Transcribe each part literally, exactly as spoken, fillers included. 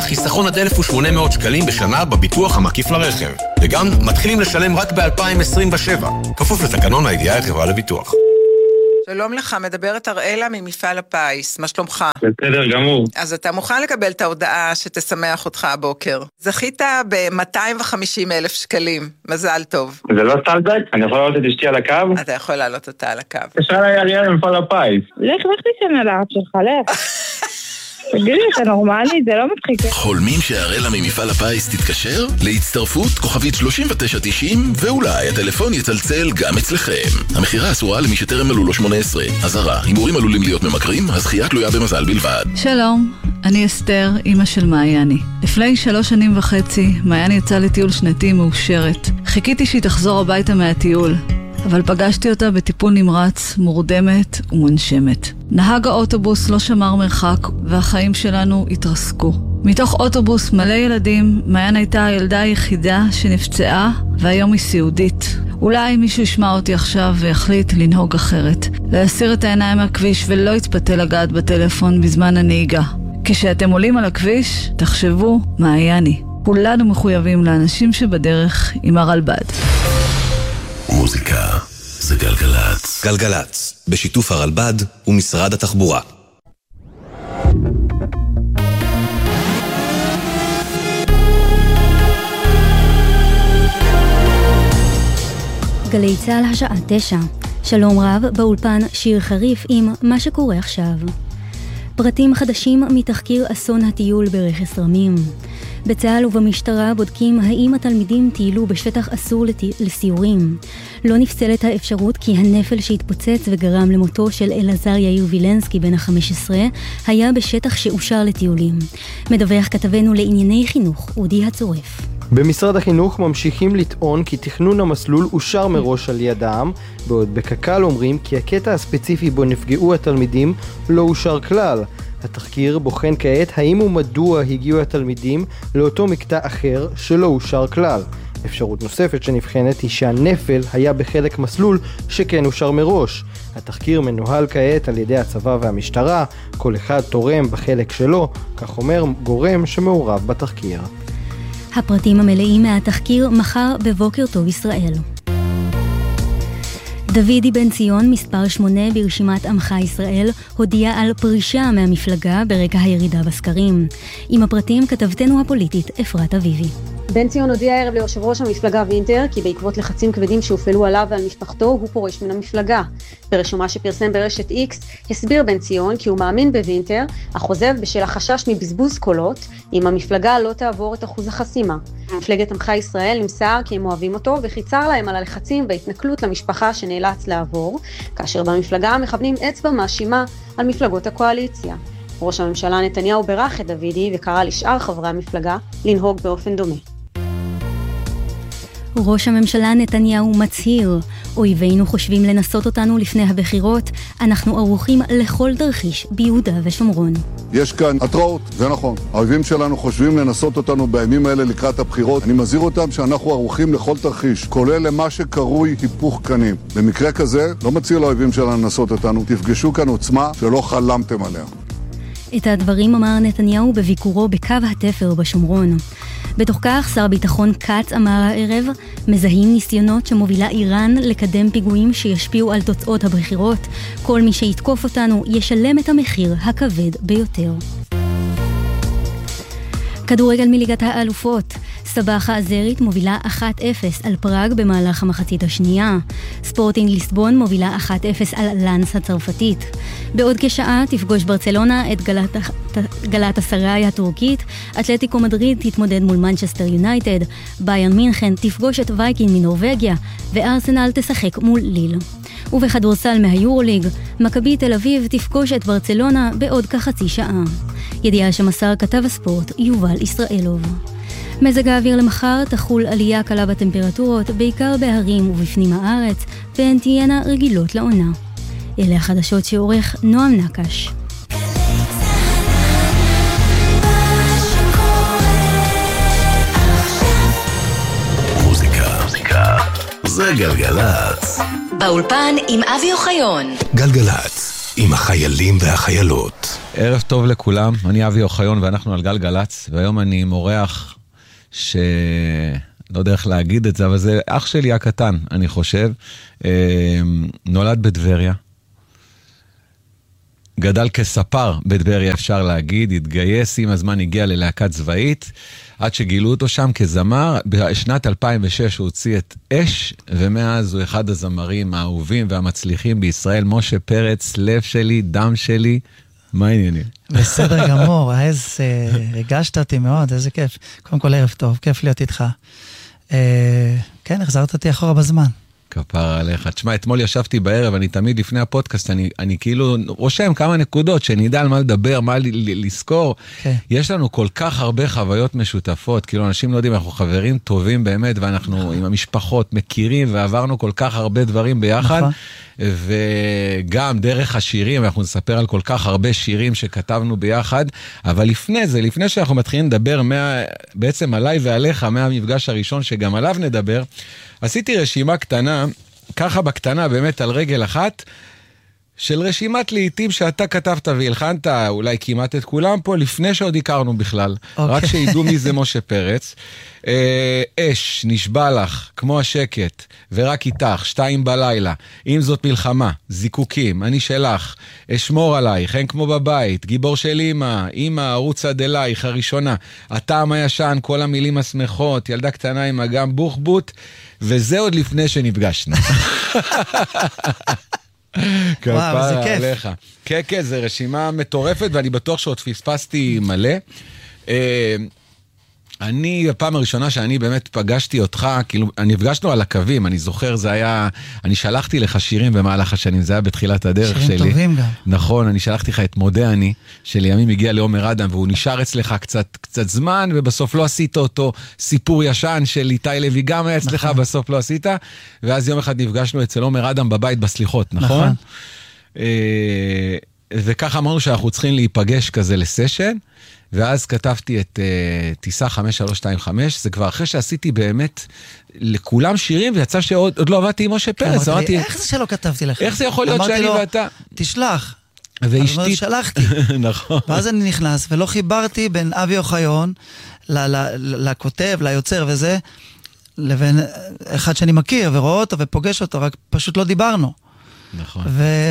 חיסכון עד אלף ושמונה מאות שקלים בשנה בביטוח המקיף לרכב. וגם מתחילים לשלם רק ב-אלפיים עשרים ושבע, כפוף לתקנון הידיעה החברה לביטוח. שלום לך, מדברת אראלה ממפעל הפיס, מה שלומך? בסדר גמור. אז אתה מוכן לקבל את ההודעה שתשמח אותך הבוקר. זכית ב-מאתיים וחמישים אלף שקלים, מזל טוב. זה לא סטלבק? אני יכול לעלות את אשתי על הקו? אתה יכול לעלות אותה על הקו. אפשר לי אריאל ממפעל הפיס. לך, לך תשן על האף שלך, לך. תגידי, אתה נורמלי? זה לא מצחיק. חולמים שהאראלה ממפעל הפיס תתקשר? להצטרפות כוכבית שלושים ותשע תשעים, ואולי הטלפון יצלצל גם אצלכם. המחירה אסורה למי שטרם מלאו לו שמונה עשרה. אזהרה, הימורים עלולים להיות ממכרים, הזכייה תלויה במזל בלבד. שלום, אני אסתר, אמא של מעייני. לפני שלוש שנים וחצי, מעייני יצאה לטיול שנתי מאושרת. חיכיתי שהיא תחזור הביתה מהטיול. אבל פגשתי אותה בטיפול נמרץ, מורדמת ומונשמת. נהג האוטובוס לא שמר מרחק, והחיים שלנו התרסקו. מתוך אוטובוס מלא ילדים, מעיין הייתה הילדה היחידה שנפצעה, והיום היא סיעודית. אולי מישהו ישמע אותי עכשיו ויחליט לנהוג אחרת. להסיר את העיניים מהכביש ולא יתפתה לגעת בטלפון בזמן הנהיגה. כשאתם עולים על הכביש, תחשבו מעייני. כולנו מחויבים לאנשים שבדרך עם הרלב"ד. מוזיקה זה גלגלץ. גלגלץ, בשיתוף הרלב"ד ומשרד התחבורה. גלי צהל השעה תשע. שלום רב, באולפן שיר חריף עם מה שקורה עכשיו. פרטים חדשים מתחקיר אסון הטיול ברכס רמים. בצה"ל ובמשטרה בודקים האם התלמידים טיילו בשטח אסור לסיורים. לא נפסלת האפשרות כי הנפל שהתפוצץ וגרם למותו של אלעזר יאיר וילנסקי בן ה-חמש עשרה היה בשטח שאושר לטיולים. מדווח כתבנו לענייני חינוך, אודי הצורף. במשרד החינוך ממשיכים לטעון כי תכנון המסלול אושר מראש על ידם, בעוד בקק"ל אומרים כי הקטע הספציפי בו נפגעו התלמידים לא אושר כלל. התחקיר בוחן כעת האם ומדוע הגיעו התלמידים לאותו מקטע אחר שלא אושר כלל. אפשרות נוספת שנבחנת היא שהנפל היה בחלק מסלול שכן אושר מראש. התחקיר מנוהל כעת על ידי הצבא והמשטרה, כל אחד תורם בחלק שלו, כך אומר גורם שמעורב בתחקיר. הפרטים המלאים מהתחקיר מחר בבוקר טוב ישראל. דוידי בן ציון, מספר שמונה ברשימת עמך ישראל, הודיע על פרישה מהמפלגה ברקע הירידה בסקרים. עם הפרטים כתבתנו הפוליטית אפרת אביבי. בן ציון הודיע הערב ליושב ראש המפלגה וינטר כי בעקבות לחצים כבדים שהופעלו עליו ועל משפחתו הוא פורש מן המפלגה. ברשומה שפרסם ברשת איקס הסביר בן ציון כי הוא מאמין בוינטר, אך עוזב בשל החשש מבזבוז קולות אם המפלגה לא תעבור את אחוז החסימה. מפלגת עמך ישראל נמסר כי הם אוהבים אותו וחיצר להם על הלחצים וההתנכלות למשפחה שנאלץ לעבור, כאשר במפלגה מכוונים אצבע מאשימה על מפלגות הקואליציה. ראש הממשלה נתניהו ברך את דוידי וקרא לשאר חברי המפלגה לנהוג באופן דומה. ראש הממשלה נתניהו מצהיר, אויבינו חושבים לנסות אותנו לפני הבחירות, אנחנו ערוכים לכל דרכיש ביהודה ושומרון. יש כאן התראות, זה נכון. האויבים שלנו חושבים לנסות אותנו בימים האלה לקראת הבחירות. אני מזהיר אותם שאנחנו ערוכים לכל תרחיש, כולל למה שקרוי היפוך קנים. במקרה כזה, לא מציע לאויבים שלנו לנסות אותנו, תפגשו כאן עוצמה שלא חלמתם עליה. את הדברים אמר נתניהו בביקורו בקו התפר בשומרון. בתוך כך שר ביטחון קץ אמר הערב, מזהים ניסיונות שמובילה איראן לקדם פיגועים שישפיעו על תוצאות הבחירות. כל מי שיתקוף אותנו ישלם את המחיר הכבד ביותר. כדורגל מליגת האלופות. סבחה הזרית מובילה אחת אפס על פראג במהלך המחצית השנייה. ספורטינג ליסבון מובילה אחת אפס על לנס הצרפתית. בעוד כשעה תפגוש ברצלונה את גלת, גלת הסראי הטורקית, אתלטיקו מדריד תתמודד מול מנצ'סטר יונייטד, ביירן מינכן תפגוש את וייקין מנורווגיה, וארסנל תשחק מול ליל. ובכדורסל מהיורוליג, מכבי תל אביב תפגוש את ברצלונה בעוד כחצי שעה. ידיעה שמסר כתב הספורט יובל ישראלוב. מזג האוויר למחר תחול עלייה קלה בטמפרטורות, בעיקר בהרים ובפנים הארץ, והן תהיינה רגילות לעונה. אלה החדשות שעורך נועם נקש. מוזיקה, מוזיקה, זה גלגלץ. באולפן עם אבי אוחיון. גלגלץ, עם החיילים והחיילות. ערב טוב לכולם, אני אבי אוחיון ואנחנו על גלגלץ, והיום אני מורח ש... לא יודע איך להגיד את זה, אבל זה אח שלי הקטן, אני חושב. נולד בדבריה. גדל כספר בדבריה, אפשר להגיד. התגייס, עם הזמן הגיע ללהקת צבאית, עד שגילו אותו שם כזמר. בשנת אלפיים ושש הוא הוציא את אש, ומאז הוא אחד הזמרים האהובים והמצליחים בישראל. משה פרץ, לב שלי, דם שלי. מה העניינים? בסדר גמור, אז רגשת אותי מאוד, איזה כיף. קודם כל ערב טוב, כיף להיות איתך. כן, החזרת אותי אחורה בזמן. כפרה עליך. תשמע, אתמול ישבתי בערב, אני תמיד לפני הפודקאסט, אני, אני כאילו רושם כמה נקודות, שנדע על מה לדבר, מה לזכור. Okay. יש לנו כל כך הרבה חוויות משותפות, כאילו אנשים לא יודעים, אנחנו חברים טובים באמת, ואנחנו עם המשפחות מכירים, ועברנו כל כך הרבה דברים ביחד, וגם דרך השירים, אנחנו נספר על כל כך הרבה שירים שכתבנו ביחד, אבל לפני זה, לפני שאנחנו מתחילים לדבר מה, בעצם עליי ועליך, מהמפגש הראשון שגם עליו נדבר, עשיתי רשימה קטנה, ככה בקטנה באמת על רגל אחת, של רשימת לעיתים שאתה כתבת והלחנת, אולי כמעט את כולם פה, לפני שעוד הכרנו בכלל. Okay. רק שידעו מי זה משה פרץ. אש, נשבע לך, כמו השקט, ורק איתך, שתיים בלילה, אם זאת מלחמה, זיקוקים, אני שלך, אשמור עלייך, אין כמו בבית, גיבור של אמא, אמא, ערוץ עד אלייך, הראשונה, הטעם הישן, כל המילים השמחות, ילדה קטנה עם אגם בוחבוט, וזה עוד לפני שנפגשנו. וואו, זה כיף. עליך. כן, כן, זה רשימה מטורפת, ואני בטוח שעוד פספסתי מלא. אני, הפעם הראשונה שאני באמת פגשתי אותך, כאילו, נפגשנו על הקווים, אני זוכר, זה היה, אני שלחתי לך שירים במהלך השנים, זה היה בתחילת הדרך שירים שלי. שירים טובים גם. נכון, אני שלחתי לך את מודה אני, שלימים הגיע לעומר אדם, והוא נשאר אצלך קצת, קצת זמן, ובסוף לא עשית אותו סיפור ישן של איתי לוי, גם היה אצלך, נכון. בסוף לא עשית, ואז יום אחד נפגשנו אצל עומר אדם בבית בסליחות, נכון? נכון. אה, וככה אמרנו שאנחנו צריכים להיפגש כזה לסשן, ואז כתבתי את uh, טיסה חמש שלוש שתיים חמש, זה כבר אחרי שעשיתי באמת לכולם שירים, ויצא שעוד לא עבדתי עם משה פרץ. אמרתי, איך זה שלא כתבתי לך? איך זה יכול להיות שאני ואתה? תשלח. ואשתי... שלחתי. נכון. ואז אני נכנס, ולא חיברתי בין אבי אוחיון, לכותב, ליוצר וזה, לבין אחד שאני מכיר, ורואה אותו ופוגש אותו, רק פשוט לא דיברנו. נכון.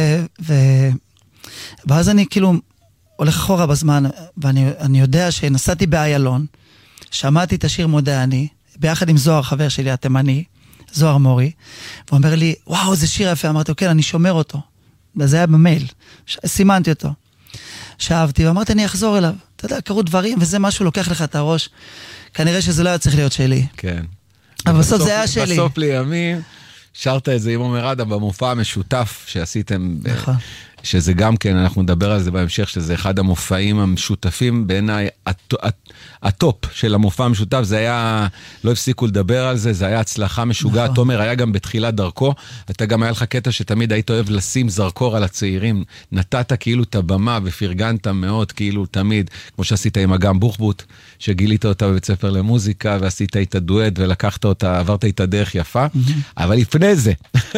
ואז אני כאילו... הולך אחורה בזמן, ואני אני יודע שנסעתי באיילון, שמעתי את השיר מודה אני, ביחד עם זוהר, חבר שלי, התימני, זוהר מורי, והוא אומר לי, וואו, זה שיר יפה, אמרתי, כן, אני שומר אותו. וזה היה במייל, סימנתי אותו. שאהבתי, ואמרתי, אני אחזור אליו. אתה יודע, קרו דברים, וזה משהו לוקח לך את הראש. כנראה שזה לא היה צריך להיות שלי. כן. אבל בסוף זה היה שלי. בסוף לימים, שרת את זה עם עומר אדם במופע המשותף שעשיתם. נכון. שזה גם כן, אנחנו נדבר על זה בהמשך, שזה אחד המופעים המשותפים, בעיניי הטופ של המופע המשותף, זה היה, לא הפסיקו לדבר על זה, זה היה הצלחה משוגעת. נכון. תומר היה גם בתחילת דרכו, אתה גם היה לך קטע שתמיד היית אוהב לשים זרקור על הצעירים, נתת כאילו את הבמה ופרגנת מאוד, כאילו תמיד, כמו שעשית עם אגם בוחבוט, שגילית אותה בבית ספר למוזיקה, ועשית איתה דואט ולקחת אותה, עברת איתה דרך יפה, אבל לפני זה.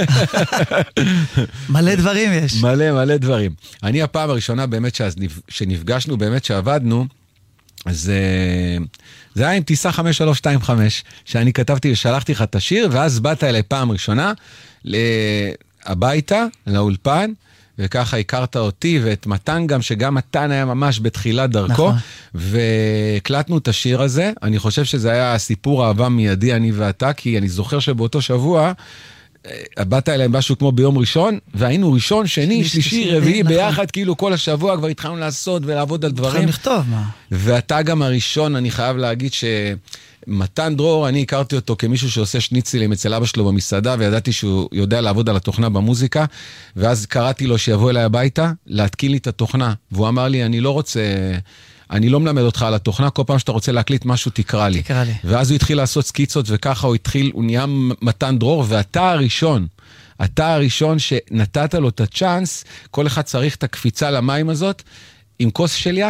מלא דברים יש. מלא, מלא דברים. אני הפעם הראשונה באמת שנפגשנו, באמת שעבדנו, זה, זה היה עם טיסה חמש שלוש שתיים חמש, שאני כתבתי ושלחתי לך את השיר, ואז באת אליי פעם ראשונה, הביתה, לאולפן, וככה הכרת אותי, ואת מתן גם, שגם מתן היה ממש בתחילת דרכו, נכון. והקלטנו את השיר הזה. אני חושב שזה היה סיפור אהבה מיידי, אני ואתה, כי אני זוכר שבאותו שבוע, באת אליהם משהו כמו ביום ראשון, והיינו ראשון, שני, שלישי, רביעי, ביחד, כאילו כל השבוע כבר התחלנו לעשות ולעבוד על דברים. התחלנו לכתוב, מה? ואתה גם הראשון, אני חייב להגיד שמתן דרור, אני הכרתי אותו כמישהו שעושה שניצלים אצל אבא שלו במסעדה, וידעתי שהוא יודע לעבוד על התוכנה במוזיקה, ואז קראתי לו שיבוא אליי הביתה, להתקין לי את התוכנה, והוא אמר לי, אני לא רוצה... אני לא מלמד אותך על התוכנה, כל פעם שאתה רוצה להקליט משהו, תקרא לי. תקרא לי. ואז הוא התחיל לעשות סקיצות, וככה הוא התחיל, הוא נהיה מתן דרור, ואתה הראשון, אתה הראשון שנתת לו את הצ'אנס, כל אחד צריך את הקפיצה למים הזאת, עם כוס של יין.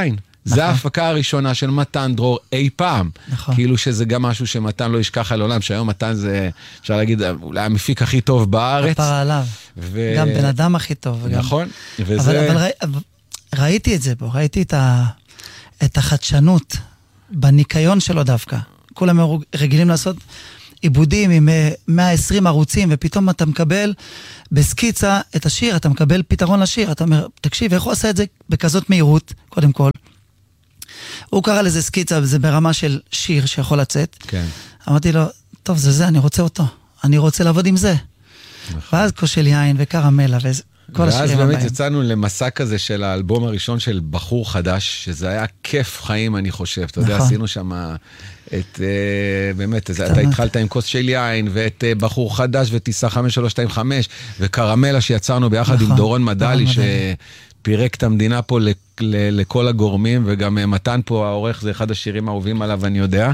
זה ההפקה הראשונה של מתן דרור אי פעם. נכון. כאילו שזה גם משהו שמתן לא ישכח על עולם, שהיום מתן זה, אפשר להגיד, אולי המפיק הכי טוב בארץ. כפרה עליו. ו... גם בן אדם הכי טוב. נכון. גם... וזה... אבל, אבל ראי, ראיתי את זה בו, ראיתי את, ה... את החדשנות בניקיון שלו דווקא. כולם רגילים לעשות עיבודים עם מאה ועשרים ערוצים, ופתאום אתה מקבל בסקיצה את השיר, אתה מקבל פתרון לשיר, אתה אומר, תקשיב, איך הוא עשה את זה בכזאת מהירות, קודם כל? הוא קרא לזה סקיצה, וזה ברמה של שיר שיכול לצאת. כן. אמרתי לו, טוב, זה זה, אני רוצה אותו. אני רוצה לעבוד עם זה. ואז כושל יין וקרמלה, וזה... ואז באמת יצאנו למסע כזה של האלבום הראשון של בחור חדש, שזה היה כיף חיים, אני חושב. אתה יודע, עשינו שם את, באמת, אתה התחלת עם כוס של יין, ואת בחור חדש, וטיסה חמש שלוש שתיים חמש, וקרמלה שיצרנו ביחד עם דורון מדלי, שפירק את המדינה פה לכל הגורמים, וגם מתן פה, העורך, זה אחד השירים האהובים עליו, אני יודע.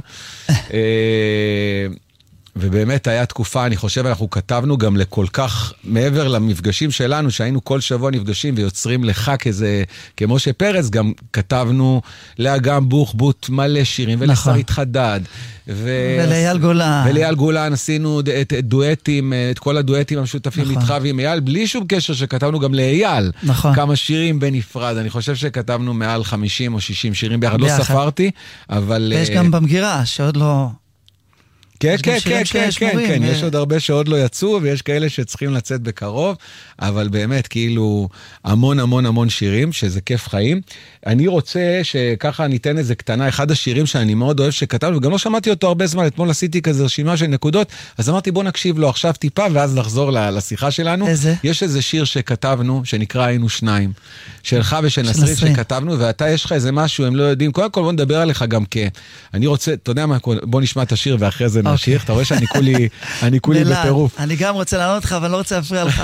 ובאמת היה תקופה, אני חושב, אנחנו כתבנו גם לכל כך, מעבר למפגשים שלנו, שהיינו כל שבוע נפגשים ויוצרים לך כזה, כמו שפרץ, גם כתבנו לאגם בוחבוט מלא שירים, ולשרית חדד. ולאייל גולן. ולאייל גולן עשינו את דואטים, את כל הדואטים המשותפים איתך ועם אייל, בלי שום קשר שכתבנו גם לאייל. כמה שירים בנפרד. אני חושב שכתבנו מעל חמישים או שישים שירים ביחד. לא ספרתי, אבל... ויש גם במגירה, שעוד לא... כן, כן, כן, כן, כן, כן, יש עוד הרבה שעוד לא יצאו, ויש כאלה שצריכים לצאת בקרוב, אבל באמת, כאילו, המון המון המון שירים, שזה כיף חיים. אני רוצה שככה ניתן איזה קטנה, אחד השירים שאני מאוד אוהב שכתבנו, וגם לא שמעתי אותו הרבה זמן, אתמול עשיתי כזה רשימה של נקודות, אז אמרתי, בוא נקשיב לו עכשיו טיפה, ואז נחזור לשיחה שלנו. איזה? יש איזה שיר שכתבנו, שנקרא היינו שניים, שלך ושל נסרין שכתבנו, ואתה יש לך איזה משהו, הם לא יודעים, קודם כל בוא נדבר עליך גם כ... אני רוצה, אתה יודע מה, בוא נשמע את השיר ואחרי זה נמשיך. אתה רואה שאני כולי, אני כולי בטירוף. אני גם רוצה לענות לך, אבל אני לא רוצה להפריע לך.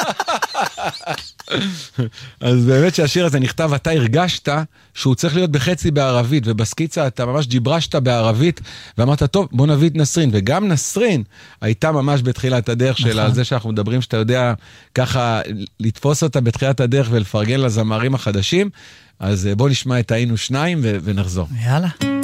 אז באמת שהשיר הזה נכתב, אתה הרגשת שהוא צריך להיות בחצי בערבית, ובסקיצה אתה ממש דיברשת בערבית, ואמרת, טוב, בוא נביא את נסרין. וגם נסרין הייתה ממש בתחילת הדרך שלה, על זה שאנחנו מדברים, שאתה יודע ככה לתפוס אותה בתחילת הדרך ולפרגן לזמרים החדשים. אז בוא נשמע את היינו שניים ונחזור. יאללה.